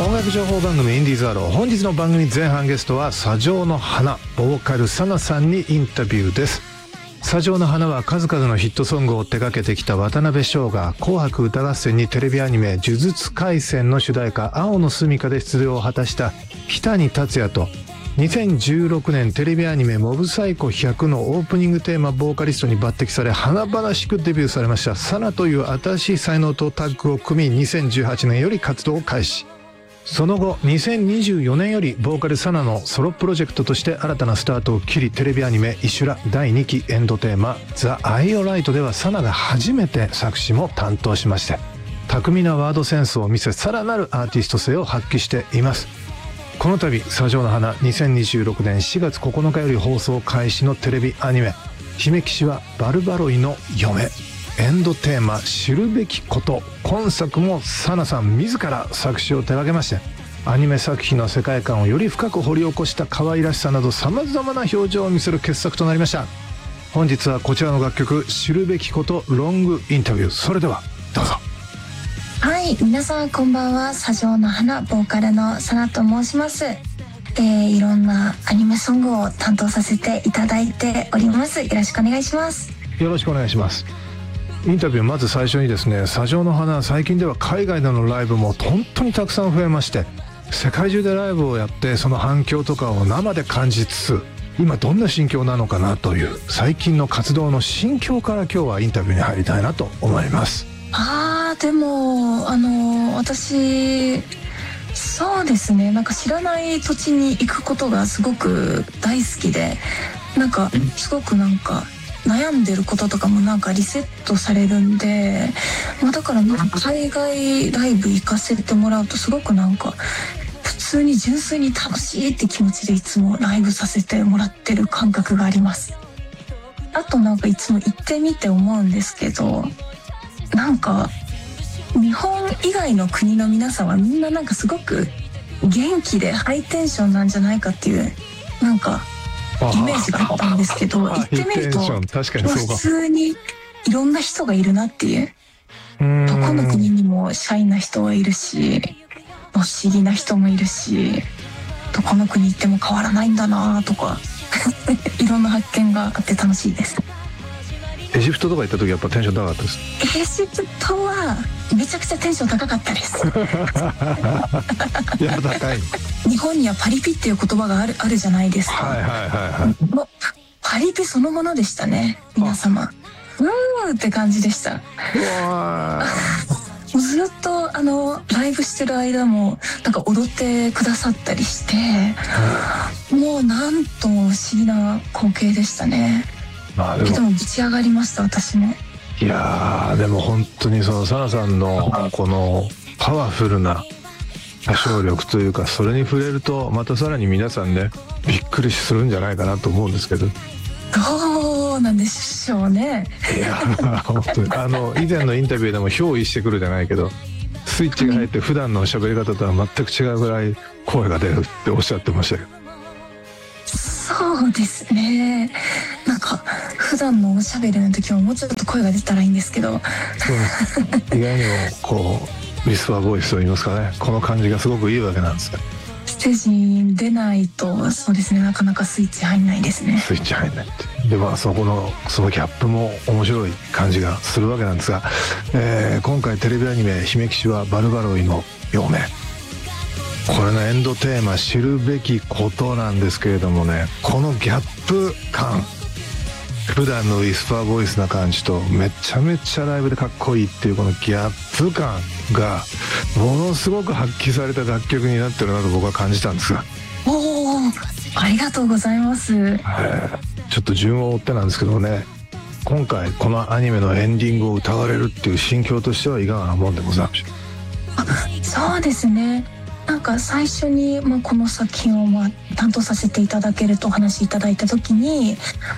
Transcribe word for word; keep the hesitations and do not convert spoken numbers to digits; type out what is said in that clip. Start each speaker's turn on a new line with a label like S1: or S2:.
S1: 音楽情報番組インディーズアロー、本日の番組前半ゲストは砂上の花ボーカルサナさんにインタビューです。砂上の花は数々のヒットソングを手掛けてきた渡辺翔が紅白歌合戦にテレビアニメ呪術廻戦の主題歌青の住処で出場を果たした日谷達也と、にせんじゅうろくねんテレビアニメモブサイコひゃくのオープニングテーマボーカリストに抜擢され華々しくデビューされましたサナという新しい才能とタッグを組み、にせんじゅうはちねんより活動を開始。その後にせんにじゅうよねんよりボーカルサナのソロプロジェクトとして新たなスタートを切り、テレビアニメ「イシュラ」だいにきエンドテーマ「ザ・アイオライト」ではサナが初めて作詞も担当しまして、巧みなワードセンスを見せ、さらなるアーティスト性を発揮しています。この度砂上の花にせんにじゅうろくねんしがつここのかより放送開始のテレビアニメ「姫騎士はバルバロイの嫁」エンドテーマ「知るべきこと」、今作もサナさん自ら作詞を手掛けまして、アニメ作品の世界観をより深く掘り起こした可愛らしさなどさまざまな表情を見せる傑作となりました。本日はこちらの楽曲「知るべきことロングインタビュー」、それではどうぞ。
S2: はい、皆さんこんばんは。砂上の花ボーカルのサナと申します。えー、いろんなアニメソングを担当させていただいております。よろしくお願いします。
S1: よろしくお願いします。インタビューまず最初にですね、砂上の花、最近では海外でのライブも本当にたくさん増えまして、世界中でライブをやってその反響とかを生で感じつつ、今どんな心境なのかなという最近の活動の心境から今日はインタビューに入りたいなと思います。
S2: あーでもあの私そうですね、なんか知らない土地に行くことがすごく大好きで、なんかすごくなんか悩んでることとかもなんかリセットされるんで、まあ、だからなんか海外ライブ行かせてもらうとすごくなんか普通に純粋に楽しいって気持ちでいつもライブさせてもらってる感覚があります。あとなんかいつも行ってみて思うんですけど、なんか日本以外の国の皆さんはみんななんかすごく元気でハイテンションなんじゃないかっていうなんかイメージがあったんですけど、行ってみると普通にいろんな人がいるなっていう、どこの国にもシャイな人はいるし、不思議な人もいるし、どこの国行っても変わらないんだなとかいろんな発見があって楽しいです。
S1: エジプトとか行った時やっぱテンション高かったです？
S2: エジプトはめちゃくちゃテンション高かったです
S1: やっぱ高い。
S2: 日本にはパリピっていう言葉があるあるじゃないですか。
S1: はいはいはいはい。
S2: もうパリピそのものでしたね、皆様。うーって感じでした。うわもうずっとあのライブしてる間もなんか踊ってくださったりして、もうなんとも不思議な光景でしたね。まあ、でもでもぶち上がりました、私も。
S1: いやーでも本当にそのサナさんのこのパワフルな歌唱力というか、それに触れるとまたさらに皆さんねびっくりするんじゃないかなと思うんですけど。
S2: どうなんでしょうね。
S1: いや本当にあの以前のインタビューでも憑依してくるじゃないけど、スイッチが入って普段の喋り方とは全く違うぐらい声が出るっておっしゃってましたけど。
S2: そうですね、なんか普段のおしゃべりの時ももうちょっと声が出たらいいんですけど、
S1: そうです意外にもこうウィスパーボイスと言いますかね、この感じがすごくいいわけなんですよ。
S2: ステージに出ないとそうですね、なかなかスイッチ入んないですね。
S1: スイッチ入んないって。でまあそこのそのギャップも面白い感じがするわけなんですが、えー、今回テレビアニメ「姫騎士はバルバロイの嫁」、これのエンドテーマ「知るべきこと」なんですけれどもね、このギャップ感、普段のウィスパーボイスな感じとめちゃめちゃライブでかっこいいっていうこのギャップ感がものすごく発揮された楽曲になってるなと僕は感じたんですが。
S2: おお、ありがとうございます。え
S1: ー、ちょっと順を追ってなんですけどもね、今回このアニメのエンディングを歌われるっていう心境としてはいかがなもんでございましょう？
S2: あ、そうですね、なんか最初に、まあ、この作品をまあ担当させていただけるとお話しいただいた時に、